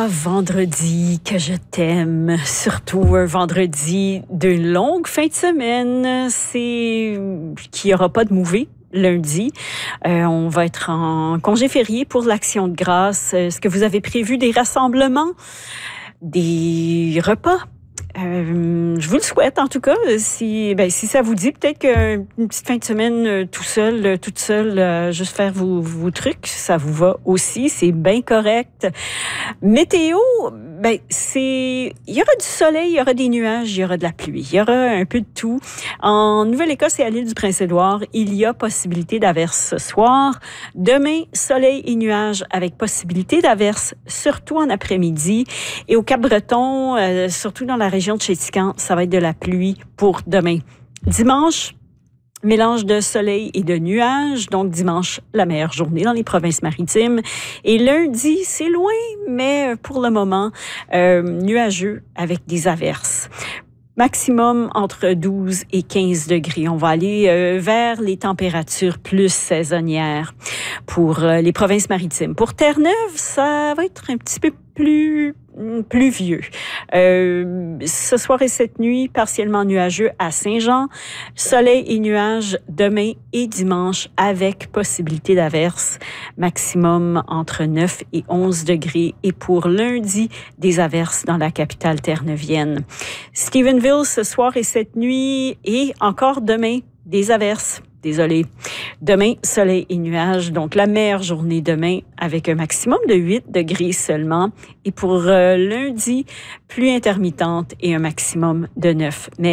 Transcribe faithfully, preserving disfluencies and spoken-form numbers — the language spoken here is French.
Ah, vendredi, que je t'aime. Surtout un vendredi d'une longue fin de semaine. C'est qu'il n'y aura pas de movie lundi. Euh, on va être en congé férié pour l'Action de grâce. Est-ce que vous avez prévu des rassemblements, des repas? Euh, je vous le souhaite, en tout cas. Si, ben, si ça vous dit, peut-être qu'une petite fin de semaine euh, tout seul, euh, toute seule, euh, juste faire vos, vos trucs, ça vous va aussi. C'est bien correct. Météo, ben, c'est, il y aura du soleil, il y aura des nuages, il y aura de la pluie. Il y aura un peu de tout. En Nouvelle-Écosse et à l'île du Prince-Édouard, il y a possibilité d'averse ce soir. Demain, soleil et nuages avec possibilité d'averse, surtout en après-midi. Et au Cap-Breton, euh, surtout dans la région de Chéticamp, ça va être de la pluie pour demain. Dimanche, mélange de soleil et de nuages. Donc, dimanche, la meilleure journée dans les provinces maritimes. Et lundi, c'est loin, mais pour le moment, euh, nuageux avec des averses. Maximum entre douze et quinze degrés. On va aller euh, vers les températures plus saisonnières pour euh, les provinces maritimes. Pour Terre-Neuve, ça va être un petit peu plus pluvieux. Euh, ce soir et cette nuit, partiellement nuageux à Saint-Jean. Soleil et nuages demain et dimanche avec possibilité d'averse. Maximum entre neuf et onze degrés. Et pour lundi, des averses dans la capitale terneuvienne. Stephenville, ce soir et cette nuit et encore demain, des averses. Désolé. Demain, soleil et nuages. Donc, la meilleure journée demain avec un maximum de huit degrés seulement. Et pour euh, lundi, pluie intermittente et un maximum de neuf. Mais